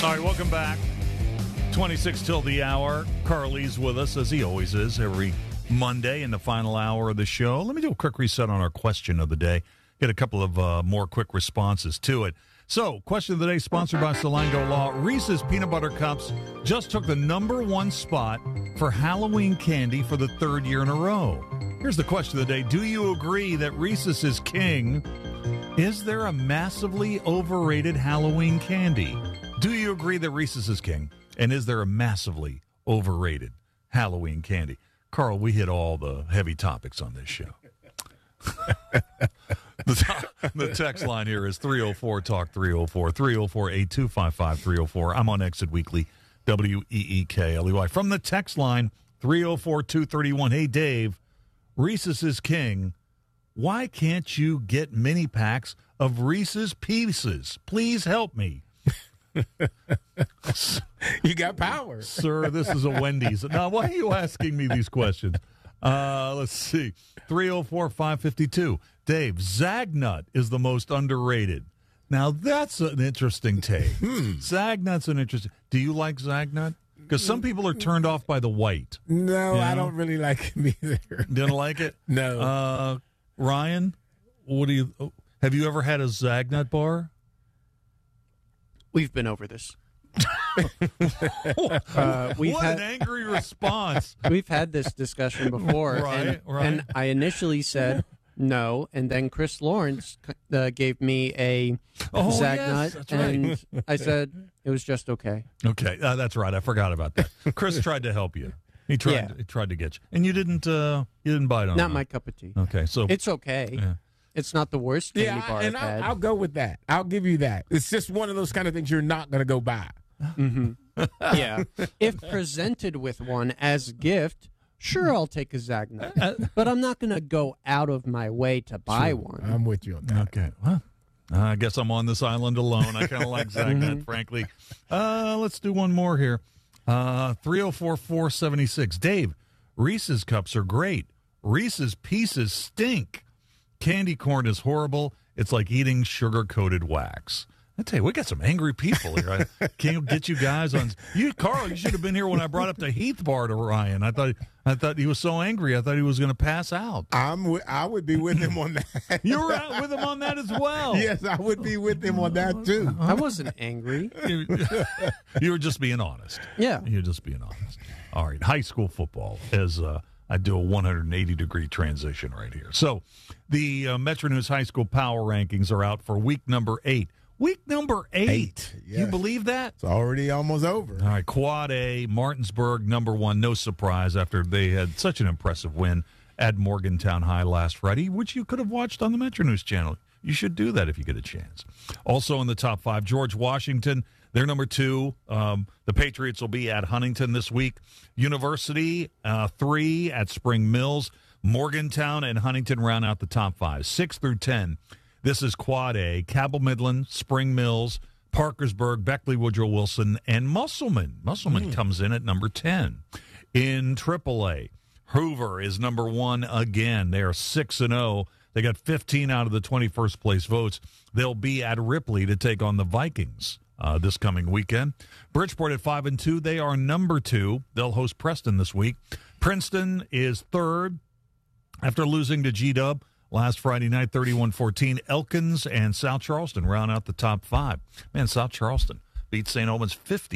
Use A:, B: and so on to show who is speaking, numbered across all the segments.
A: All right, welcome back. 26 till the hour. Carly's with us, as he always is, every Monday in the final hour of the show. Let me do a quick reset on our question of the day. Get a couple of more quick responses to it. So, question of the day sponsored by Salango Law. Reese's Peanut Butter Cups just took the #1 spot for Halloween candy for the third year in a row. Here's the question of the day. Do you agree that Reese's is king? Is there a massively overrated Halloween candy? Do you agree that Reese's is king? And is there a massively overrated Halloween candy? Carl, we hit all the heavy topics on this show. The text line here is 304-TALK 304, 304-8255 304. I'm on Exit Weekly, WEEKLEY. From the text line, 304-231. Hey, Dave, Reese's is king. Why can't you get mini packs of Reese's Pieces? Please help me.
B: You got power.
A: Sir, this is a Wendy's. Now, why are you asking me these questions? Let's see. 304-552. Dave, Zagnut is the most underrated. Now, that's an interesting take. Zagnut's an interesting. Do you like Zagnut? Because some people are turned off by the white.
B: No, I don't really like it either.
A: Didn't like it?
B: No.
A: Ryan, have you ever had a Zagnut bar?
C: We've been over this.
A: What an angry response.
C: We've had this discussion before.
A: Right.
C: And I initially said no, and then Chris Lawrence gave me a Zagnut,
A: yes, right.
C: and I said it was just okay.
A: Okay, that's right. I forgot about that. Chris tried to help you. He tried to get you, and you didn't bite on it.
C: Not my cup of tea.
A: Okay, so
C: it's okay.
A: Yeah.
C: It's not the worst candy bar I've had.
B: I'll go with that. I'll give you that. It's just one of those kind of things you're not going to go buy.
C: Mm-hmm. Yeah. If presented with one as a gift, sure, I'll take a Zagnut. But I'm not going to go out of my way to buy one.
B: I'm with you on that.
A: Okay. Well, I guess I'm on this island alone. I kind of like Zagnut, frankly. Let's do one more here. 304-476. Dave, Reese's cups are great. Reese's Pieces stink. Candy corn is horrible. It's like eating sugar-coated wax. I tell you, we got some angry people here. I can't get you guys on. Carl, you should have been here when I brought up the Heath bar to Ryan. I thought he was so angry. I thought he was going to pass out.
B: I would be with him on that.
A: You were out with him on that as well.
B: Yes, I would be with him on that too.
C: I wasn't angry.
A: You were just being honest.
C: Yeah.
A: You were just being honest. All right, high school football is. I do a 180-degree transition right here. So the Metro News High School Power Rankings are out for week number 8. Week number 8.
B: Yes.
A: You believe that?
B: It's already almost over.
A: All right, Quad A, Martinsburg, #1. No surprise after they had such an impressive win at Morgantown High last Friday, which you could have watched on the Metro News channel. You should do that if you get a chance. Also in the top 5, George Washington. They're #2. The Patriots will be at Huntington this week. University, 3 at Spring Mills. Morgantown and Huntington round out the top 5. 6 through 10. This is Quad A. Cabell Midland, Spring Mills, Parkersburg, Beckley, Woodrow Wilson, and Musselman. Musselman comes in at #10. In AAA, Hoover is #1 again. They are 6-0. They got 15 out of the 21st place votes. They'll be at Ripley to take on the Vikings this coming weekend. Bridgeport at 5-2. They are #2. They'll host Preston this week. Princeton is 3rd after losing to G-Dub last Friday night, 31-14. Elkins and South Charleston round out the top 5. Man, South Charleston beat St. Albans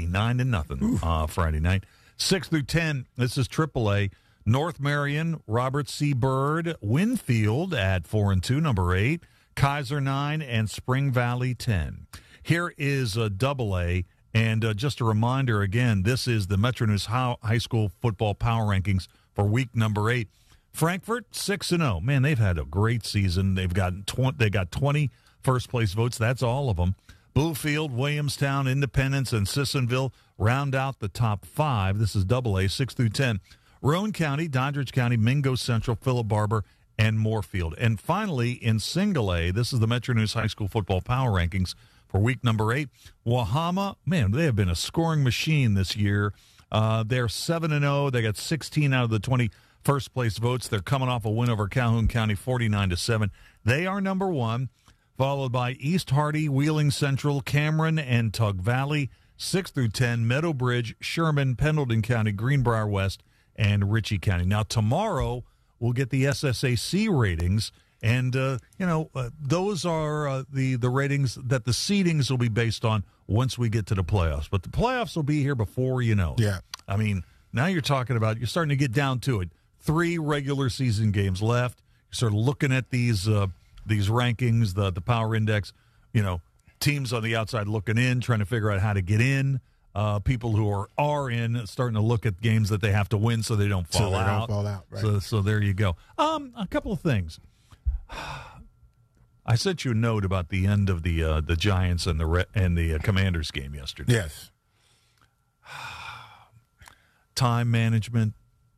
A: 59-0 Friday night. 6 through 10, this is AAA. North Marion, Robert C. Byrd, Winfield at 4-2, #8. Kaiser 9, and Spring Valley 10. Here is a AA, and just a reminder again, this is the Metro News High School Football Power Rankings for week number 8. Frankfort 6-0. Man, they've had a great season. They got 20 first-place votes. That's all of them. Bluefield, Williamstown, Independence, and Sissonville round out the top 5. This is AA, 6 through 10. Roane County, Doddridge County, Mingo Central, Phillip Barber, and Moorfield. And finally, in Single A, this is the Metro News High School Football Power Rankings for week number 8. Wahama, man, they have been a scoring machine this year. They're 7-0. They got 16 out of the 20 first-place votes. They're coming off a win over Calhoun County, 49-7. They are #1, followed by East Hardy, Wheeling Central, Cameron, and Tug Valley. 6 through 10, Meadowbridge, Sherman, Pendleton County, Greenbrier West, and Ritchie County. Now, tomorrow we'll get the SSAC ratings, and, those are the ratings that the seedings will be based on once we get to the playoffs. But the playoffs will be here before you know it.
B: Yeah.
A: I mean, now you're talking about, you're starting to get down to it. 3 regular season games left. You're sort of looking at these rankings, the power index, teams on the outside looking in, trying to figure out how to get in. People who are in, starting to look at games that they have to win so they don't fall out.
B: Right.
A: So there you go. A couple of things. I sent you a note about the end of the Giants and the Commanders game yesterday.
B: Yes.
A: Time management.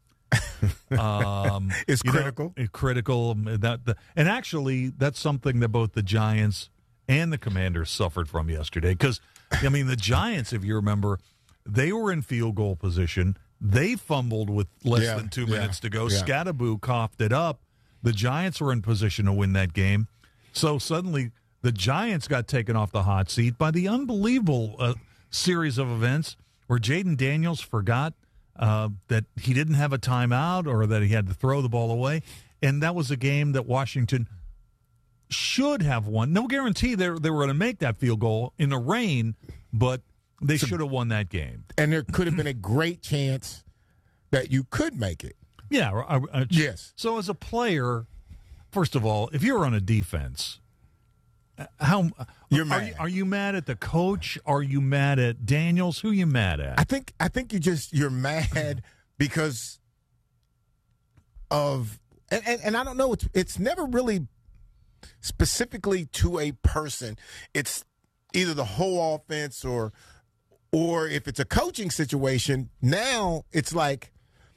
B: It's critical.
A: Critical. And actually, that's something that both the Giants and the Commanders suffered from yesterday. Because, the Giants, if you remember, they were in field goal position. They fumbled with less than 2 minutes to go.
B: Yeah.
A: Scattaboo coughed it up. The Giants were in position to win that game. So suddenly, the Giants got taken off the hot seat by the unbelievable series of events where Jaden Daniels forgot that he didn't have a timeout or that he had to throw the ball away. And that was a game that Washington should have won. No guarantee they were going to make that field goal in the rain, but they should have won that game.
B: And there could have been a great chance that you could make it.
A: Yeah.
B: Yes.
A: So as a player, first of all, if you're on a defense,
B: You're mad.
A: Are you mad at the coach? Are you mad at Daniels? Who are you mad at?
B: I think you're mad because of and I don't know, it's never really specifically to a person. It's either the whole offense or if it's a coaching situation, now it's like,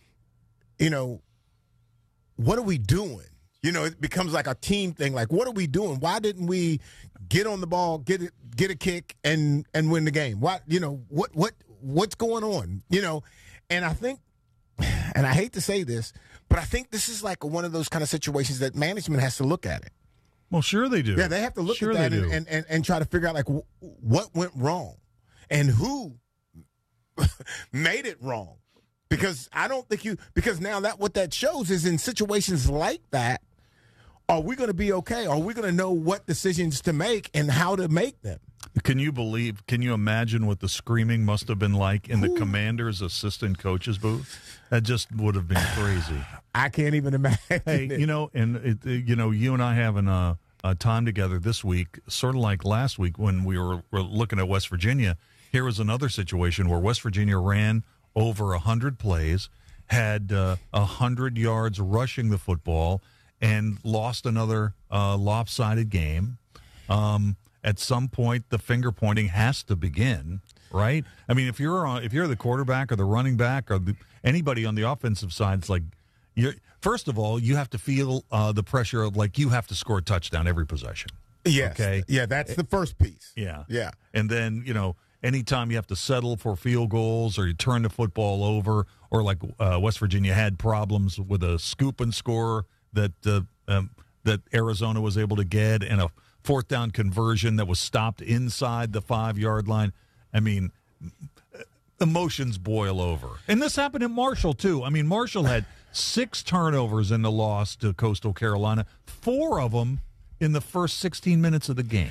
B: what are we doing? It becomes like a team thing. Like, what are we doing? Why didn't we get on the ball, get a kick, and win the game? What's going on? And I think, and I hate to say this, but I think this is like one of those kind of situations that management has to look at it.
A: Well, sure they do.
B: Yeah, they have to look at that and try to figure out like what went wrong and who made it wrong. Because I don't think because now what that shows is in situations like that, are we going to be okay? Are we going to know what decisions to make and how to make them?
A: Can you imagine what the screaming must have been like in the Commanders' assistant coach's booth? That just would have been crazy.
B: I can't even imagine.
A: Hey, you and I having a time together this week, sort of like last week when we were looking at West Virginia. Here was another situation where West Virginia ran over 100 plays, had 100 yards rushing the football, and lost another lopsided game. At some point, the finger pointing has to begin, right? I mean, if you're the quarterback or the running back or anybody on the offensive side, it's like first of all, you have to feel the pressure of like you have to score a touchdown every possession.
B: Yes.
A: Okay.
B: Yeah, that's the first piece.
A: Yeah.
B: Yeah.
A: And then anytime you have to settle for field goals or you turn the football over, or like West Virginia had problems with a scoop and score that Arizona was able to get, and a fourth down conversion that was stopped inside the 5-yard line. I mean, emotions boil over. And this happened in Marshall, too. I mean, Marshall had 6 turnovers in the loss to Coastal Carolina, 4 of them in the first 16 minutes of the game.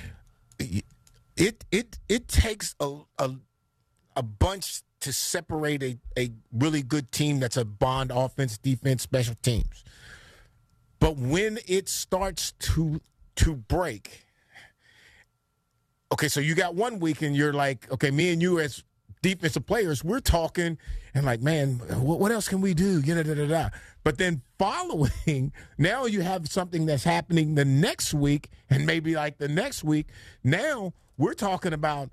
B: It takes a bunch to separate a really good team that's a bond offense, defense, special teams. But when it starts to break, okay, so you got 1 week and you're like, okay, me and you as defensive players, we're talking and like, man, what else can we do? But then following, now you have something that's happening the next week and maybe like the next week. Now we're talking about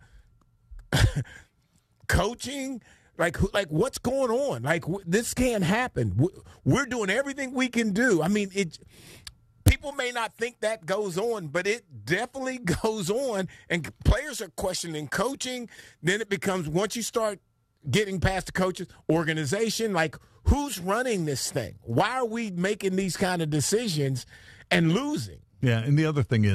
B: coaching, like what's going on? Like this can't happen. We're doing everything we can do. I mean, people may not think that goes on, but it definitely goes on. And players are questioning coaching. Then it becomes, once you start getting past the coaches, organization, like who's running this thing? Why are we making these kind of decisions and losing?
A: Yeah, and the other thing is,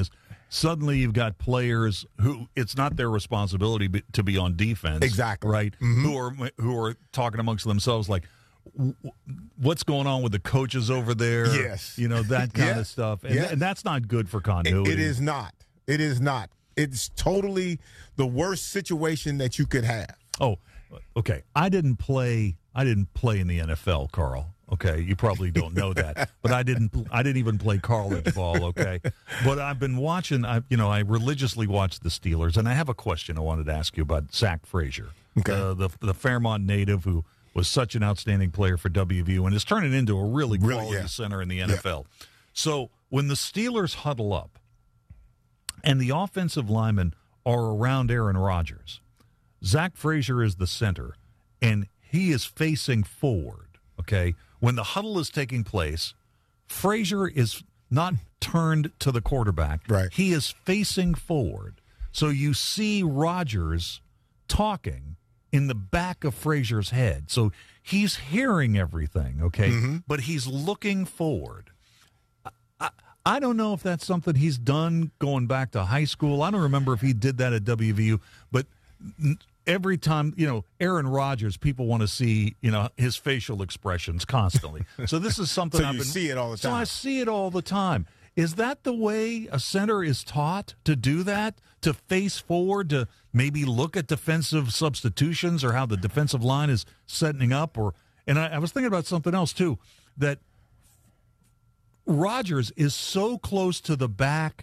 A: suddenly you've got players who it's not their responsibility to be on defense.
B: Exactly.
A: Right? Who are talking amongst themselves like, what's going on with the coaches over there?
B: Yes.
A: You know, that kind of stuff. And that's not good for continuity.
B: It is not. It is not. It's totally the worst situation that you could have.
A: Oh, okay. I didn't play in the NFL, Carl. Okay, you probably don't know that, but I didn't even play college ball. Okay, but I've been watching. I religiously watch the Steelers, and I have a question I wanted to ask you about Zach Frazier, the Fairmont native who was such an outstanding player for WVU and is turning into a really quality center in the NFL. Yeah. So when the Steelers huddle up, and the offensive linemen are around Aaron Rodgers, Zach Frazier is the center, and he is facing forward, okay? When the huddle is taking place, Frazier is not turned to the quarterback.
B: Right.
A: He is facing forward. So you see Rodgers talking in the back of Frazier's head. So he's hearing everything, okay? Mm-hmm. But he's looking forward. I don't know if that's something he's done going back to high school. I don't remember if he did that at WVU, but every time, Aaron Rodgers, people want to see, his facial expressions constantly. So this is something
B: so see it all the time.
A: So I see it all the time. Is that the way a center is taught to do that? To face forward, to maybe look at defensive substitutions or how the defensive line is setting up? And I was thinking about something else, too, that Rodgers is so close to the back